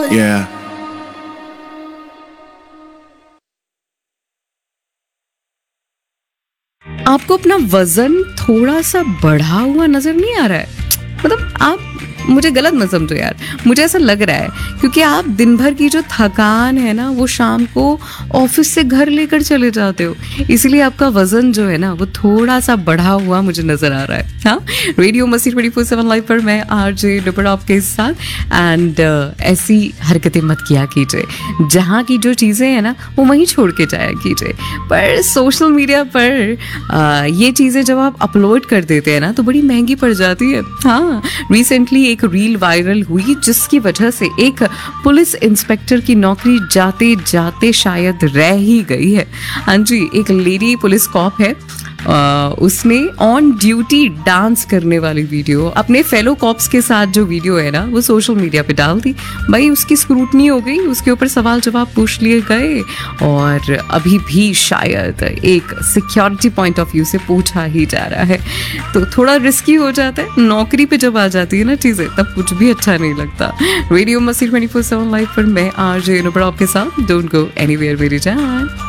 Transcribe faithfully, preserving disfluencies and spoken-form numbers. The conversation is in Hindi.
Yeah. आपको अपना वजन थोड़ा सा बढ़ा हुआ नजर नहीं आ रहा है? मतलब आप मुझे गलत मत समझो यार, मुझे ऐसा लग रहा है क्योंकि आप दिन भर की जो थकान है ना वो शाम को ऑफिस से घर लेकर चले जाते हो, इसलिए आपका वजन जो है ना वो थोड़ा सा बढ़ा हुआ मुझे नजर आ रहा है। हाँ, रेडियो मस्ती ट्वेंटी फोर सेवन लाइव पर मैं आरजे नुपुर आपके साथ। एंड uh, ऐसी हरकतें मत किया कीजिए, जहाँ की जो चीज़ें हैं ना वो वहीं छोड़ के जाया कीजिए। पर सोशल मीडिया पर uh, ये चीज़ें जब आप अपलोड कर देते हैं ना तो बड़ी महंगी पड़ जाती है। हाँ, रिसेंटली एक रील वायरल हुई जिसकी वजह से एक पुलिस इंस्पेक्टर की नौकरी जाते जाते शायद रह ही गई है। हाँ जी, एक लेडी पुलिस कॉप है, आ, उसने ऑन ड्यूटी डांस करने वाली वीडियो अपने फेलो कॉप्स के साथ जो वीडियो है ना वो सोशल मीडिया पे डाल दी। भाई उसकी स्क्रूटनी हो गई, उसके ऊपर सवाल जवाब पूछ लिए गए और अभी भी शायद एक सिक्योरिटी पॉइंट ऑफ व्यू से पूछा ही जा रहा है। तो थोड़ा रिस्की हो जाता है, नौकरी पे जब आ जाती है ना चीज़ें तब कुछ भी अच्छा नहीं लगता। रेडियो मस्ती ट्वेंटी फोर सेवन लाइव पर मैं आरजे नुपुर आपके साथ। डोंट गो एनीवेयर मेरी जान।